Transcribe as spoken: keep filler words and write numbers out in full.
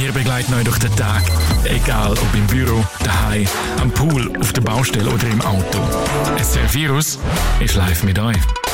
Wir begleiten euch durch den Tag, egal ob im Büro, daheim, am Pool, auf der Baustelle oder im Auto. S R Virus ist live mit euch.